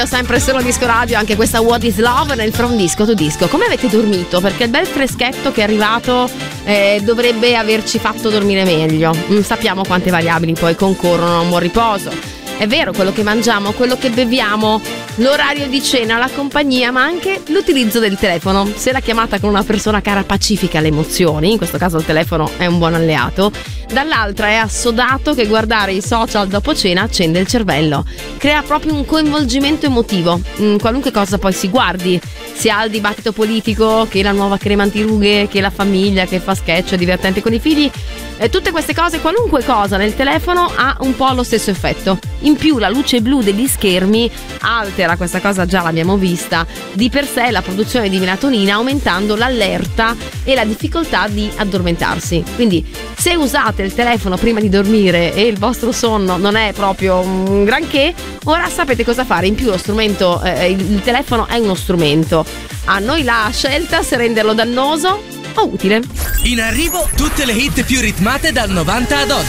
Sempre solo Disco Radio, anche questa What is Love nel From Disco to Disco. Come avete dormito? Perché il bel freschetto che è arrivato dovrebbe averci fatto dormire meglio. Sappiamo quante variabili poi concorrono a un buon riposo. È vero, quello che mangiamo, quello che beviamo, l'orario di cena, la compagnia, ma anche l'utilizzo del telefono. Se la chiamata con una persona cara pacifica le emozioni, in questo caso il telefono è un buon alleato, dall'altra è assodato che guardare i social dopo cena accende il cervello. Crea proprio un coinvolgimento emotivo, qualunque cosa poi si guardi, sia il dibattito politico, che la nuova crema antirughe, che la famiglia che fa sketch divertente con i figli. Tutte queste cose, qualunque cosa nel telefono ha un po' lo stesso effetto. In più la luce blu degli schermi altera, questa cosa già l'abbiamo vista, di per sé la produzione di melatonina, aumentando l'allerta e la difficoltà di addormentarsi. Quindi se usate il telefono prima di dormire e il vostro sonno non è proprio un granché, ora sapete cosa fare. In più lo strumento, il telefono è uno strumento. A noi la scelta se renderlo dannoso o utile. In arrivo tutte le hit più ritmate dal 90 ad oggi.